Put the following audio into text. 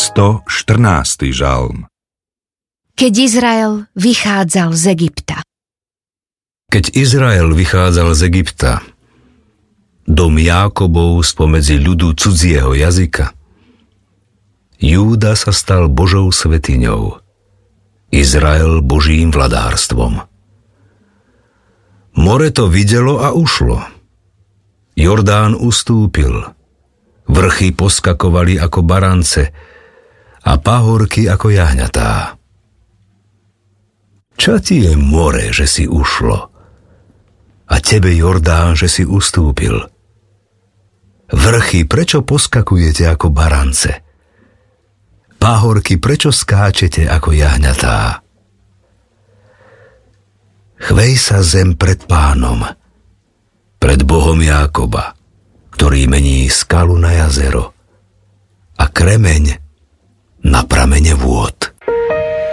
114. žalm. Keď Izrael vychádzal z Egypta. Keď Izrael vychádzal z Egypta, dom Jákobov spomedzi ľudu cudzieho jazyka, Júda sa stal Božou svätyňou, Izrael Božím vladárstvom. More to videlo a ušlo. Jordán ustúpil, vrchy poskakovali ako barance a pahorky ako jahňatá. Čo ti je more, že si ušlo? A tebe, Jordán, že si ustúpil? Vrchy, prečo poskakujete ako barance? Pahorky, prečo skáčete ako jahňatá? Chvej sa zem pred Pánom, pred Bohom Jákoba, ktorý mení skalu na jazero a kremeň